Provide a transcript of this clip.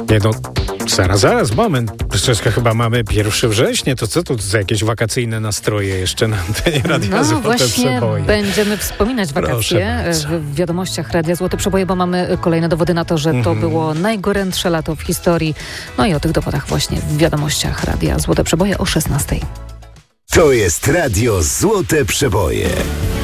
Nie no, zaraz, moment. Przecież chyba mamy 1 września, to co tu za jakieś wakacyjne nastroje jeszcze na antenie Radia Złote właśnie Przeboje? będziemy wspominać wakacje w wiadomościach Radia Złote Przeboje, bo mamy kolejne dowody na to, że to było najgorętsze lato w historii. No i o tych dowodach właśnie w wiadomościach Radia Złote Przeboje o 16:00. To jest Radio Złote Przeboje.